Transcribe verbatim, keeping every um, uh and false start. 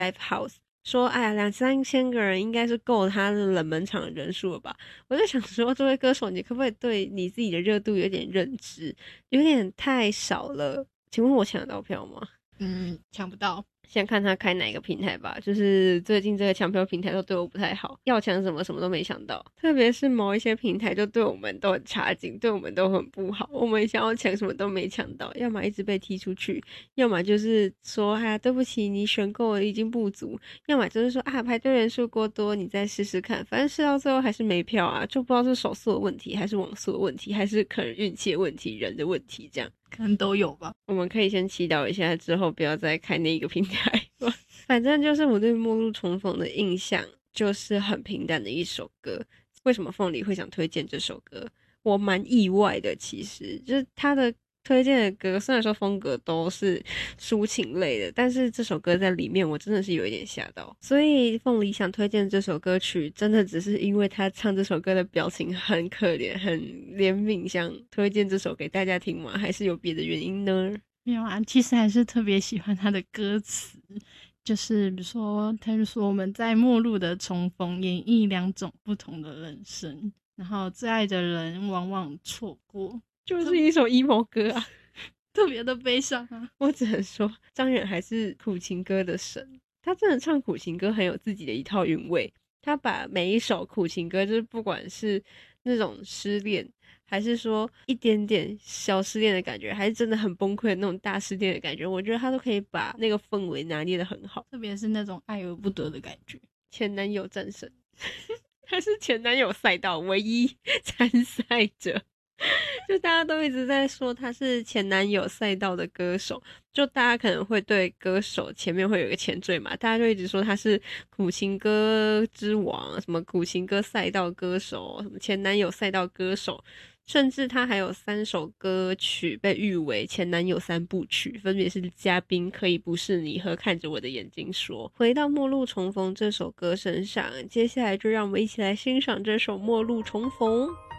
Live House，说哎呀两三千个人应该是够他的冷门场的人数了吧。我就想说这位歌手你可不可以对你自己的热度有点认知，有点太少了。请问我抢得到票吗？ 嗯，抢不到。 先看他开哪个平台吧，就是最近这个抢票平台都对我不太好，要抢什么什么都没抢到，特别是某一些平台就对我们都很差劲，对我们都很不好，我们想要抢什么都没抢到，要么一直被踢出去，要么就是说哎呀对不起你选购已经不足，要么就是说啊排队人数过多你再试试看，反正试到最后还是没票啊，就不知道是手速的问题还是网速的问题还是可能运气的问题人的问题这样。 可能都有吧。 我们可以先祈祷一下，之后不要再开那个平台。反正就是我对末路重逢的印象就是很平淡的一首歌。为什么凤梨会想推荐这首歌？我蛮意外的，其实就是他的推荐的歌，虽然说风格都是抒情类的，但是这首歌在里面我真的是有一点吓到。所以凤梨想推荐这首歌曲，真的只是因为他唱这首歌的表情很可怜，很怜悯，想推荐这首给大家听吗？还是有别的原因呢？ 没有啊，其实还是特别喜欢他的歌词，就是比如说，他就说我们在末路的重逢，演绎两种不同的人生，然后最爱的人往往错过， 就是一首 emo 歌啊， 特别的悲伤啊。 我只能说，张远还是苦情歌的神，他真的唱苦情歌很有自己的一套韵味。他把每一首苦情歌，就是不管是那种失恋，还是说一点点小失恋的感觉，还是真的很崩溃的那种大失恋的感觉，我觉得他都可以把那个氛围拿捏得很好。 特别是那种爱而不得的感觉。 前男友战神，他是前男友赛道唯一参赛者。就大家都一直在说他是前男友赛道的歌手，就大家可能会对歌手前面会有一个前缀嘛，大家就一直说他是苦情歌之王，什么苦情歌赛道歌手，什么前男友赛道歌手，甚至他还有三首歌曲被誉为前男友三部曲，分别是嘉宾可以不是你和看着我的眼睛说。回到末路重逢这首歌身上，接下来就让我们一起来欣赏这首末路重逢。